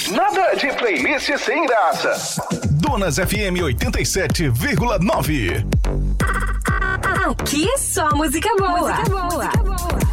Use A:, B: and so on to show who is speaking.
A: Nada de playlist sem graça.
B: Donas FM 87,9.
C: Aqui é só música boa. Música boa.